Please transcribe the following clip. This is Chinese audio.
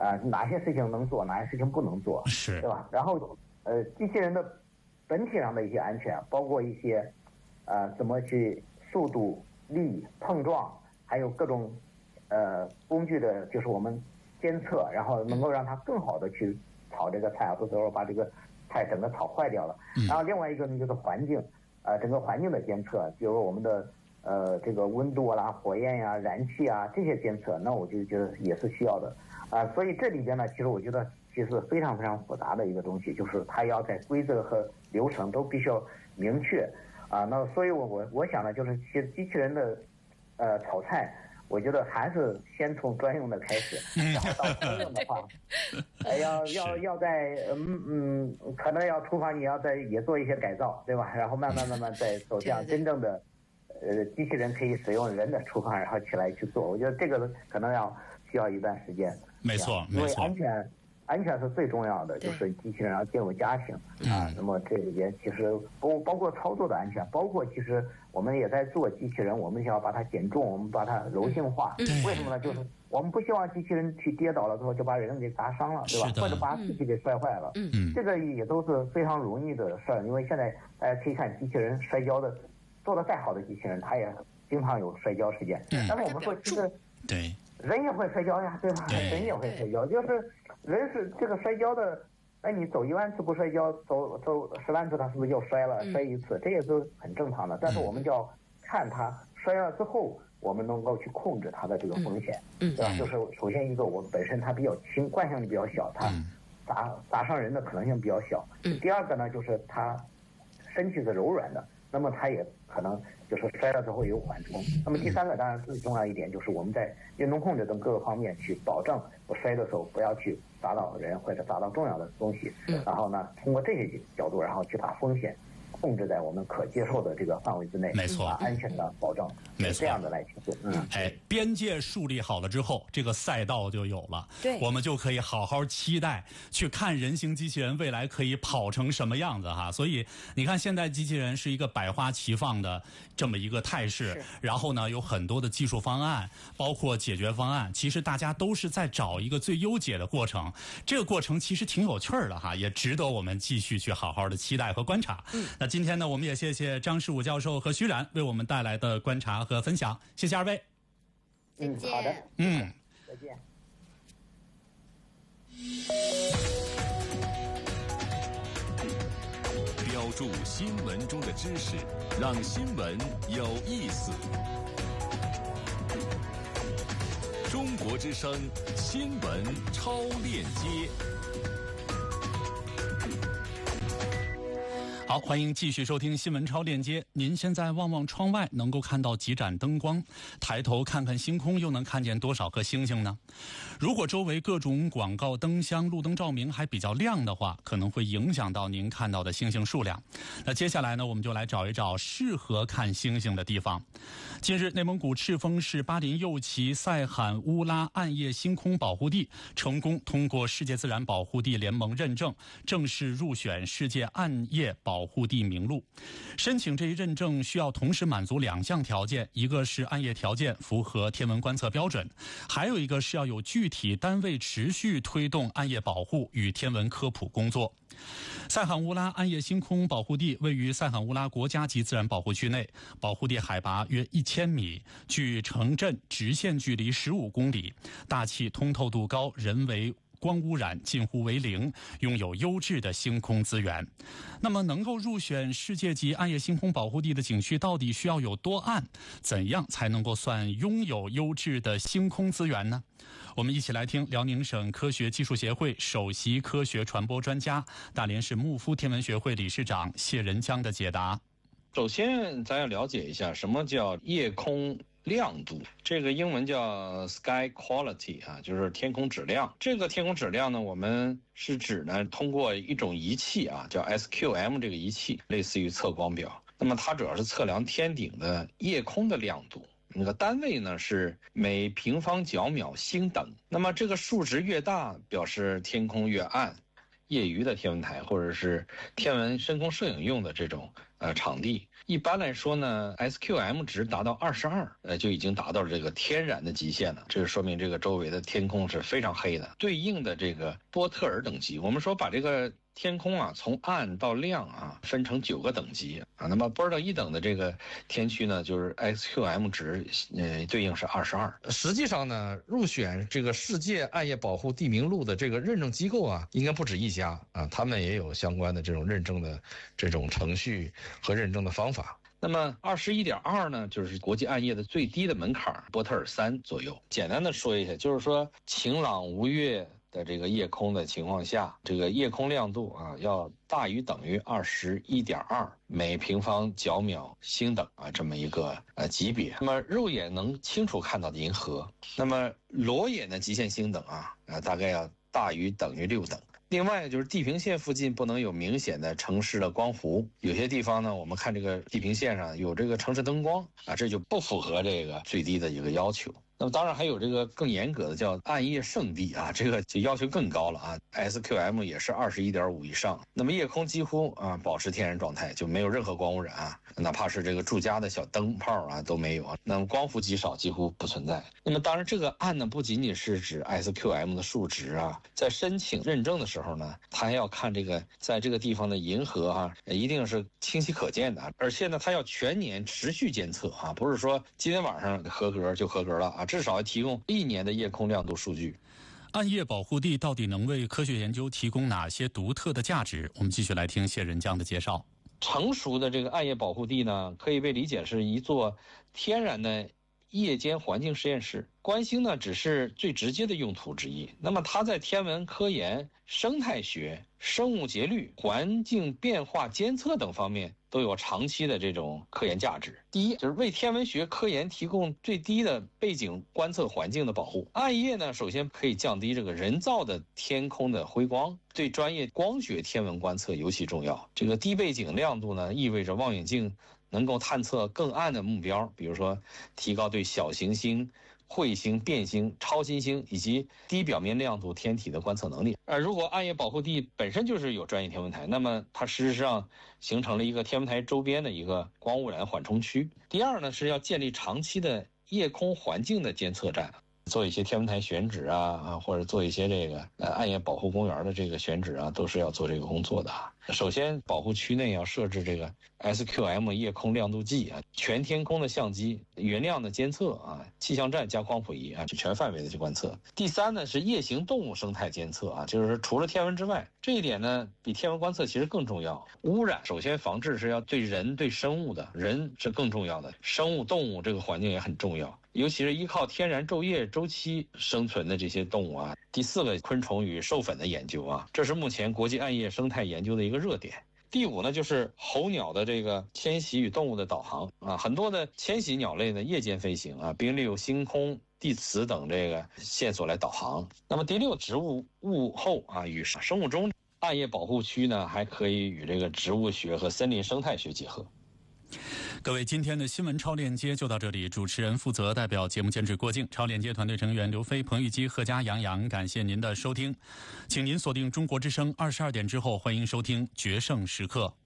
哪些事情能做，哪些事情不能做， 是， 对吧？然后机器人的本体上的一些安全，包括一些怎么去速度、力、碰撞，还有各种工具的，就是我们监测，然后能够让它更好的去炒这个菜，不是说把这个菜整个炒坏掉了。然后另外一个呢就是环境，整个环境的监测，比如我们的这个温度啦、火焰呀、燃气啊这些监测，那我就觉得也是需要的所以这里边呢，其实我觉得其实非常非常复杂的一个东西，就是它要在规则和流程都必须要明确那所以我想呢，就是其实机器人的炒菜，我觉得还是先从专用的开始，然后到通用的话，要在可能要厨房你要也做一些改造，对吧？然后慢慢再走向真正的机器人可以使用人的厨房，然后起来去做。我觉得这个可能需要一段时间。 没错， 因为安全是最重要的，就是机器人要进入家庭那么这里边其实包括操作的安全，包括其实我们也在做机器人，我们想要把它减重，我们把它柔性化。为什么呢？就是我们不希望机器人去跌倒了之后就把人给砸伤了，对吧？或者把自己给摔坏了。这个也都是非常容易的事儿，因为现在大家可以看机器人摔跤的，做得再好的机器人，它也经常有摔跤事件。但是我们说，其实对。 人也会摔跤呀，对吧？人也会摔跤，就是人是这个摔跤的。那你走1万次不摔跤，走10万次，他是不是又摔了？摔一次，这也是很正常的。但是我们就要看他摔了之后，我们能够去控制他的这个风险，对吧？就是首先一个，我本身它比较轻，惯性力比较小，它砸伤人的可能性比较小。第二个呢，就是它身体是柔软的。那么它也可能就是摔了之后有缓冲。那么第三个当然最重要一点就是我们在运动控制等各个方面去保证我摔的时候不要去砸到人或者砸到重要的东西。然后呢，通过这些角度，然后去把风险控制在我们可接受的这个范围之内， 没错， 安全的保证， 没错， 这样的来去做。 边界树立好了之后，这个赛道就有了。 对， 我们就可以好好期待去看人形机器人未来可以跑成什么样子哈。所以你看，现在机器人是一个百花齐放的这么一个态势，然后呢，有很多的技术方案，包括解决方案，其实大家都是在找一个最优解的过程。这个过程其实挺有趣的哈，也值得我们继续去好好的期待和观察。那今天呢，我们也谢谢张世武教授和徐冉为我们带来的观察和分享，谢谢二位。 好的，再见。 标注新闻中的知识，让新闻有意思。中国之声新闻超链接。 好，欢迎继续收听新闻超链接。您现在望望窗外，能够看到几盏灯光，抬头看看星空，又能看见多少颗星星呢？如果周围各种广告灯箱、路灯照明还比较亮的话，可能会影响到您看到的星星数量。那接下来呢，我们就来找一找适合看星星的地方。近日，内蒙古赤峰市巴林右旗塞罕乌拉暗夜星空保护地成功通过世界自然保护地联盟认证，正式入选世界暗夜保护地名录。申请这一认证需要同时满足2项条件，一个是暗夜条件符合天文观测标准，还有一个是要有具体单位持续推动暗夜保护与天文科普工作。塞罕乌拉暗夜星空保护地位于塞罕乌拉国家级自然保护区内，保护地海拔约1000米，距城镇直线距离15公里，大气通透度高，人为光污染近乎为0，拥有优质的星空资源。那么能够入选世界级暗夜星空保护地的景区到底需要有多暗？怎样才能够算拥有优质的星空资源呢？我们一起来听辽宁省科学技术协会首席科学传播专家、大连市牧夫天文学会理事长谢仁江的解答。 首先咱要了解一下什么叫夜空亮度，这个英文叫 sky quality 就是天空质量。这个天空质量呢，我们是指呢通过一种仪器叫 SQM 这个仪器，类似于测光表。那么它主要是测量天顶的夜空的亮度，那个单位呢是每平方角秒星等。那么这个数值越大，表示天空越暗； 业余的天文台或者是天文深空摄影用的这种场地。一般来说呢 ，SQM 值达到22，就已经达到了这个天然的极限了。这就说明这个周围的天空是非常黑的。对应的这个波特尔等级，我们说把这个天空啊从暗到亮啊分成9个等级啊。那么波尔特1等的这个天区呢，就是 SQM 值对应是22。 实际上呢，入选这个世界暗夜保护地名录的这个认证机构啊，应该不止一家啊，他们也有相关的这种认证的这种程序和认证的方法。 那么21.2呢，就是国际暗夜的最低的门槛，波特尔3左右。简单的说一下，就是说晴朗无月的这个夜空的情况下，这个夜空亮度啊要大于等于21.2每平方角秒星等啊，这么一个级别。那么肉眼能清楚看到的银河，那么裸眼的极限星等啊大概要大于等于6等。另外就是地平线附近不能有明显的城市的光弧，有些地方呢，我们看这个地平线上有这个城市灯光啊，这就不符合这个最低的一个要求。那么当然还有这个更严格的叫暗夜圣地啊，这个就要求更高了啊 ，SQM 也是21.5以上。那么夜空几乎保持天然状态，就没有任何光污染啊，哪怕是这个住家的小灯泡啊都没有啊。那么光伏极少，几乎不存在。那么当然这个暗呢不仅仅是指 SQM 的数值啊，在申请认证的时候呢，它还要看这个在这个地方的银河啊，一定是清晰可见的，而且呢它要全年持续监测啊，不是说今天晚上合格就合格了啊。至少要提供1年的夜空亮度数据。 暗夜保护地到底能为科学研究提供哪些独特的价值？我们继续来听谢仁江的介绍。 成熟的这个暗夜保护地呢，可以被理解是一座天然的夜间环境实验室。观星呢只是最直接的用途之一，那么它在天文科研、生态学、生物节律、环境变化监测等方面都有长期的这种科研价值。第一，就是为天文学科研提供最低的背景观测环境的保护。暗夜呢，首先可以降低这个人造的天空的辉光，对专业光学天文观测尤其重要。这个低背景亮度呢，意味着望远镜能够探测更暗的目标，比如说提高对小行星、彗星、变星、超新星以及低表面亮度天体的观测能力。如果暗夜保护地本身就是有专业天文台，那么它事实上形成了一个天文台周边的一个光污染缓冲区。第二呢，是要建立长期的夜空环境的监测站，做一些天文台选址或者做一些这个暗夜保护公园的这个选址都是要做这个工作的。首先，保护区内要设置这个 SQM 夜空亮度计全天空的相机、云量的监测气象站加光谱仪全范围的去观测。第三呢，是夜行动物生态监测就是除了天文之外，这一点呢比天文观测其实更重要。污染首先防治是要对人对生物的，人是更重要的，生物动物这个环境也很重要，尤其是依靠天然昼夜周期生存的这些动物第四个，昆虫与授粉的研究这是目前国际暗夜生态研究的一个热点。第五呢，就是候鸟的这个迁徙与动物的导航很多的迁徙鸟类呢夜间飞行并利用星空、地磁等这个线索来导航。那么第六，植物物候与生物钟，暗夜保护区呢还可以与这个植物学和森林生态学结合。 各位，今天的新闻超链接就到这里。主持人负责，代表节目监制郭靖，超链接团队成员刘飞、彭玉基、贺佳、杨洋，感谢您的收听。请您锁定中国之声22点之后，欢迎收听决胜时刻。